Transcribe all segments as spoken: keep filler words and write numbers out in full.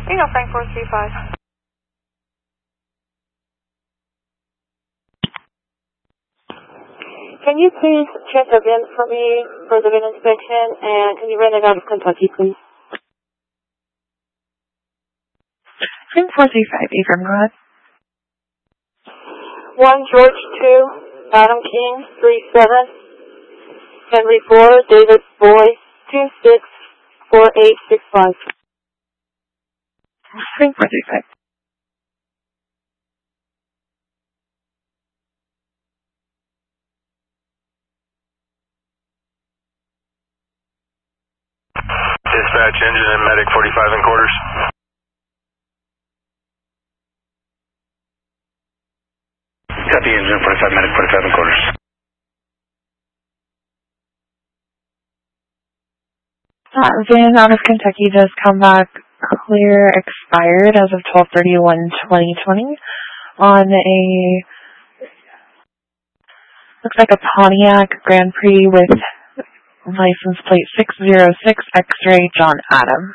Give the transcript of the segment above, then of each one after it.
Reno Frank four three five. Can you please check the V I N for me for the V I N inspection, and can you run it out of Kentucky, please? Frank four three five, Abram, go ahead. one George two, Adam King three seven, Henry four, David Boy two six four eight six five. Frank four three five. Dispatch, engine and medic forty-five and quarters. Copy, engine forty-five, medic forty-five and quarters. Uh, van out of Kentucky does come back clear expired as of twelve thirty-one twenty twenty on a, looks like a Pontiac Grand Prix with license plate six zero six X-ray John Adam.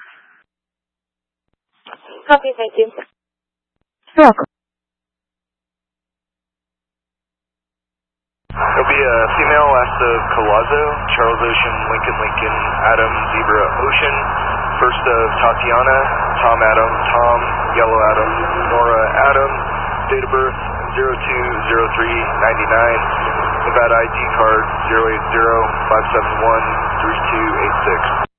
Copy, thank you. You're welcome. There'll be a female last of Collazo, Charles Ocean, Lincoln Lincoln, Adam, Zebra Ocean, first of Tatiana, Tom Adam, Tom, Yellow Adam, Nora Adam, date of birth zero two zero three ninety-nine, Nevada I D card zero eight zero five seven one three two eight six.